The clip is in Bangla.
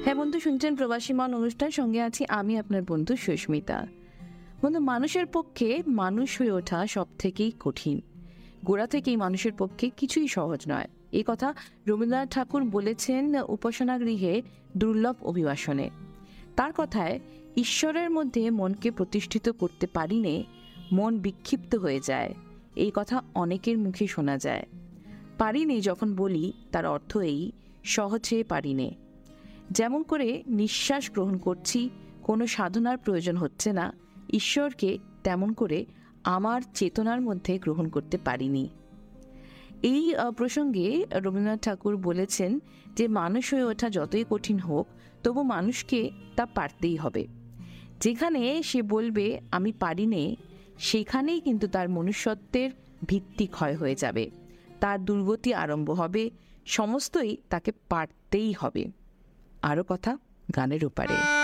হ্যাঁ বন্ধু, শুনছেন প্রবাসী মন অনুষ্ঠান, সঙ্গে আছি আমি আপনার বন্ধু সুস্মিতা। বন্ধু, মানুষের পক্ষে মানুষ হয়ে ওঠা সব থেকেই কঠিন। গোড়া থেকেই মানুষের পক্ষে কিছুই সহজ নয়, এই কথা রবীন্দ্রনাথ ঠাকুর বলেছেন উপাসনা গৃহে দুর্লভ অভিবাসনে। তার কথায়, ঈশ্বরের মধ্যে মনকে প্রতিষ্ঠিত করতে পারিনে মন বিক্ষিপ্ত হয়ে যায়। এই কথা অনেকের মুখে শোনা যায়। পারিনে যখন বলি, তার অর্থ এই, সহজে পারিনে। যেমন করে নিঃশ্বাস গ্রহণ করছি, কোনো সাধনার প্রয়োজন হচ্ছে না, ঈশ্বরকে তেমন করে আমার চেতনার মধ্যে গ্রহণ করতে পারিনি। এই প্রসঙ্গে রবীন্দ্রনাথ ঠাকুর বলেছেন যে মানুষ হয়ে ওঠা যতই কঠিন হোক, তবু মানুষকে তা পারতেই হবে। যেখানে সে বলবে আমি পারি নে, সেখানেই কিন্তু তার মনুষ্যত্বের ভিত্তি ক্ষয় হয়ে যাবে, তার দুর্গতি আরম্ভ হবে, সমস্তই তাকে পারতেই হবে। আরও কথা গানের ওপারে।